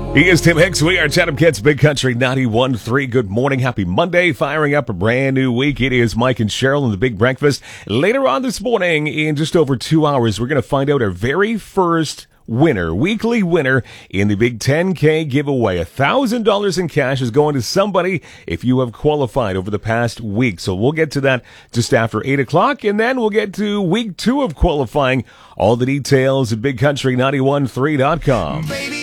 He is Tim Hicks. We are Chatham Kids, Big Country 91.3. Good morning. Happy Monday. Firing up a brand new week. It is Mike and Cheryl in the Big Breakfast. Later on this morning, in just over 2 hours, we're going to find out our very first winner, weekly winner in the Big 10K giveaway. $1,000 in cash is going to somebody if you have qualified over the past week. So we'll get to that just after 8 o'clock, and then we'll get to week 2 of qualifying. All the details at BigCountry913.com.